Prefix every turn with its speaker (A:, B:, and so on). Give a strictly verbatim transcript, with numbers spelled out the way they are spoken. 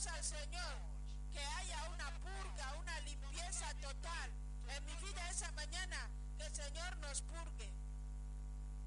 A: pedimos al Señor que haya una purga, una limpieza total en mi vida esa mañana, que el Señor nos purgue.